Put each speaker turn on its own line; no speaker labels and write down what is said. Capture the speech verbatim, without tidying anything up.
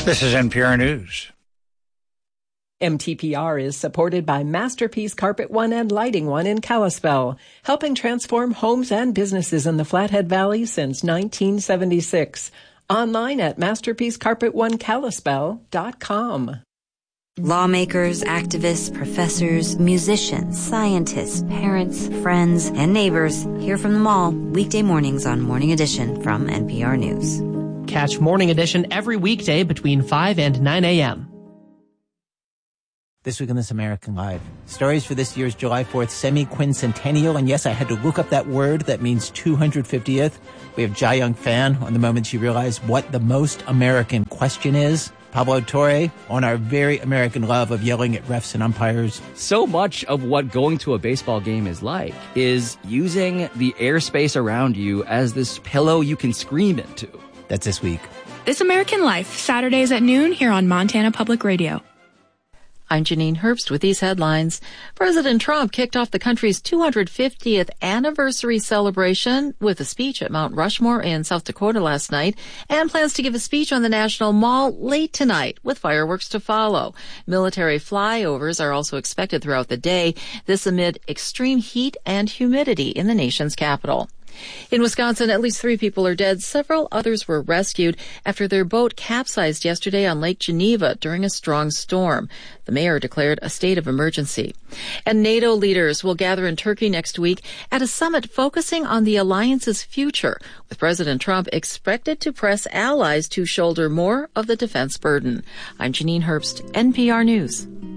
This is N P R News.
M T P R is supported by Masterpiece Carpet One and Lighting One in Kalispell, helping transform homes and businesses in the Flathead Valley since nineteen seventy-six. Online at masterpiece carpet one kalispell dot com.
Lawmakers, activists, professors, musicians, scientists, parents, friends, and neighbors. Hear from them all weekday mornings on Morning Edition from N P R News.
Catch Morning Edition every weekday between five and nine a.m.
This week on This American Life, stories for this year's July fourth semi-quincentennial. And yes, I had to look up that word. That means two hundred fiftieth. We have Jai Young Fan on the moment she realized what the most American question is. Pablo Torre on our very American love of yelling at refs and umpires.
So much of what going to a baseball game is like is using the airspace around you as this pillow you can scream into.
That's this week.
This American Life, Saturdays at noon here on Montana Public Radio.
I'm Janine Herbst with these headlines. President Trump kicked off the country's two hundred fiftieth anniversary celebration with a speech at Mount Rushmore in South Dakota last night and plans to give a speech on the National Mall late tonight with fireworks to follow. Military flyovers are also expected throughout the day, this amid extreme heat and humidity in the nation's capital. In Wisconsin, at least three people are dead. Several others were rescued after their boat capsized yesterday on Lake Geneva during a strong storm. The mayor declared a state of emergency. And NATO leaders will gather in Turkey next week at a summit focusing on the alliance's future, with President Trump expected to press allies to shoulder more of the defense burden. I'm Janine Herbst, N P R News.